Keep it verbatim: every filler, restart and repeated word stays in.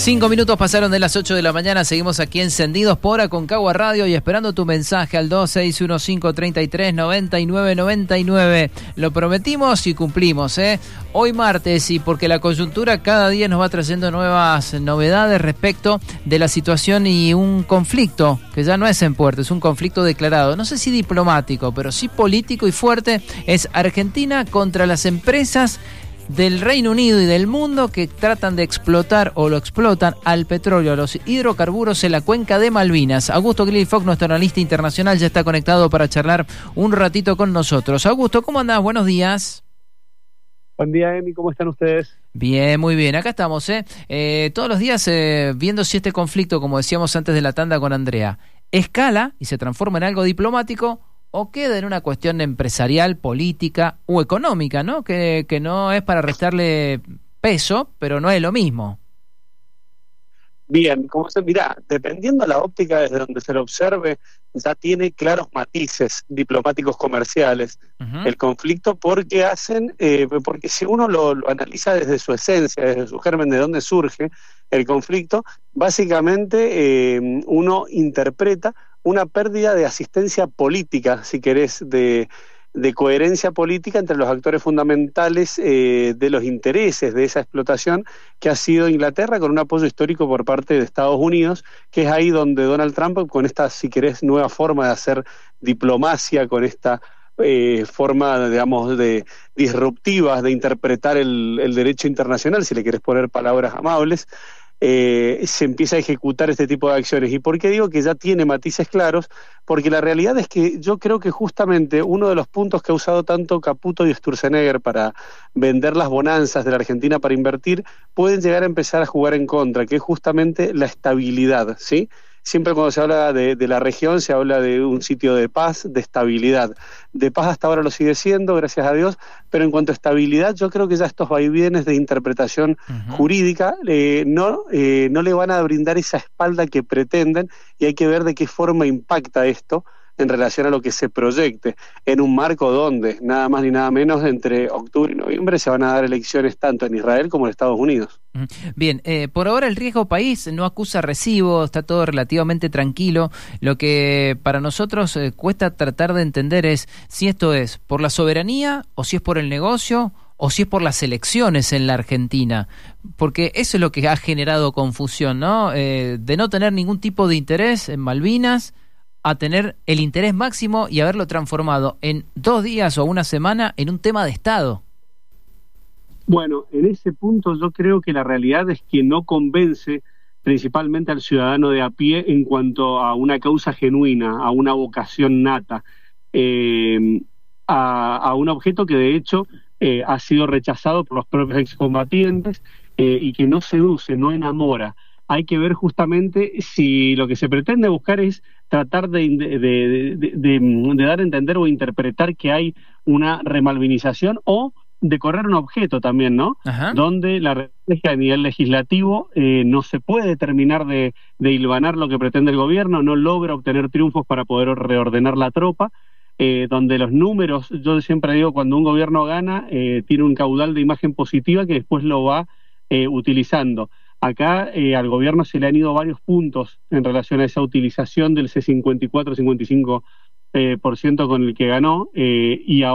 Cinco minutos pasaron de las ocho de la mañana, seguimos aquí encendidos por Aconcagua Radio y esperando tu mensaje al dos seis uno cinco, tres tres, nueve nueve nueve nueve. Lo prometimos y cumplimos, ¿eh? Hoy martes, y porque la coyuntura cada día nos va trayendo nuevas novedades respecto de la situación y un conflicto que ya no es en puerto, es un conflicto declarado, no sé si diplomático, pero sí político y fuerte, es Argentina contra las empresas del Reino Unido y del mundo que tratan de explotar o lo explotan al petróleo, a los hidrocarburos en la cuenca de Malvinas. Augusto Grilfox, nuestro analista internacional, ya está conectado para charlar un ratito con nosotros. Augusto, ¿cómo andás? Buenos días. Buen día, Emi, ¿cómo están ustedes? Bien, muy bien, acá estamos, ¿eh? eh todos los días eh, viendo si este conflicto, como decíamos antes de la tanda con Andrea, escala y se transforma en algo diplomático o queda en una cuestión empresarial, política o económica, ¿no? Que, que no es para restarle peso, pero no es lo mismo. Bien, como se mirá, dependiendo de la óptica desde donde se lo observe, ya tiene claros matices diplomáticos comerciales uh-huh. el conflicto, porque hacen, eh, porque si uno lo, lo analiza desde su esencia, desde su germen, de dónde surge el conflicto, básicamente eh, uno interpreta una pérdida de asistencia política, si querés, de, de coherencia política entre los actores fundamentales eh, de los intereses de esa explotación, que ha sido Inglaterra, con un apoyo histórico por parte de Estados Unidos, que es ahí donde Donald Trump, con esta, si querés, nueva forma de hacer diplomacia, con esta eh, forma, digamos, de disruptiva de interpretar el, el derecho internacional, si le querés poner palabras amables, Eh, se empieza a ejecutar este tipo de acciones. ¿Y por qué digo que ya tiene matices claros? Porque la realidad es que yo creo que justamente uno de los puntos que ha usado tanto Caputo y Sturzenegger para vender las bonanzas de la Argentina para invertir, pueden llegar a empezar a jugar en contra, que es justamente la estabilidad, ¿sí? Siempre cuando se habla de, de la región se habla de un sitio de paz, de estabilidad. De paz hasta ahora lo sigue siendo, gracias a Dios, pero en cuanto a estabilidad, yo creo que ya estos vaivienes de interpretación uh-huh. jurídica eh, no, eh, no le van a brindar esa espalda que pretenden, y hay que ver de qué forma impacta esto en relación a lo que se proyecte, en un marco donde, nada más ni nada menos, entre octubre y noviembre se van a dar elecciones tanto en Israel como en Estados Unidos. Bien, eh, por ahora el riesgo país no acusa recibo, está todo relativamente tranquilo. Lo que para nosotros eh, cuesta tratar de entender es si esto es por la soberanía o si es por el negocio o si es por las elecciones en la Argentina, porque eso es lo que ha generado confusión, ¿no? Eh, de no tener ningún tipo de interés en Malvinas a tener el interés máximo y haberlo transformado en dos días o una semana en un tema de Estado. Bueno, en ese punto yo creo que la realidad es que no convence principalmente al ciudadano de a pie en cuanto a una causa genuina, a una vocación nata, eh, a, a un objeto que de hecho eh, ha sido rechazado por los propios excombatientes eh, y que no seduce, no enamora. Hay que ver justamente si lo que se pretende buscar es tratar de, de, de, de, de, de dar a entender o interpretar que hay una remalvinización, o de correr un objeto también, ¿no? Ajá. Donde la realidad a nivel legislativo eh, no se puede terminar de, de hilvanar lo que pretende el gobierno, no logra obtener triunfos para poder reordenar la tropa, eh, donde los números, yo siempre digo, cuando un gobierno gana, eh, tiene un caudal de imagen positiva que después lo va eh, utilizando. Acá eh, al gobierno se le han ido varios puntos en relación a esa utilización del C cincuenta y cuatro cincuenta y cinco eh, por ciento con el que ganó, eh, y ahora